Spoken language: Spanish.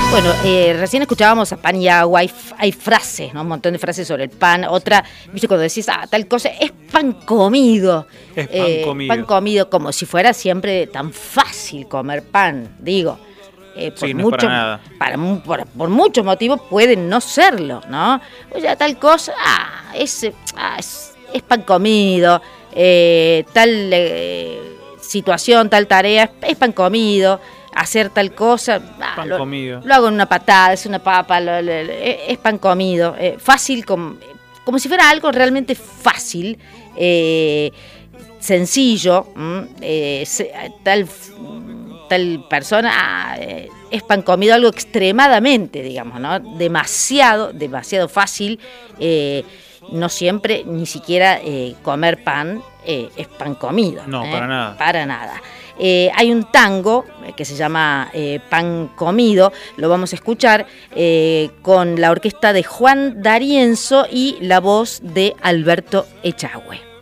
Bueno, recién escuchábamos a Pan y Agua, hay frases, ¿no? Un montón de frases sobre el pan. Otra, viste, cuando decís, tal cosa, es pan comido. Es pan comido. Pan comido, como si fuera siempre tan fácil comer pan, digo. Sí, no es para nada. Por muchos motivos puede no serlo, ¿no? Oye, tal cosa, es pan comido, tal situación, tal tarea, es pan comido. Hacer tal cosa, comido. Lo hago en una patada, es una papa, es pan comido, fácil, como si fuera algo realmente fácil, sencillo, tal persona, es pan comido, algo extremadamente, digamos, ¿no? Demasiado fácil, no siempre, ni siquiera comer pan es pan comido. No, para nada. Para nada. Hay un tango que se llama Pan Comido, lo vamos a escuchar con la orquesta de Juan D'Arienzo y la voz de Alberto Echagüe.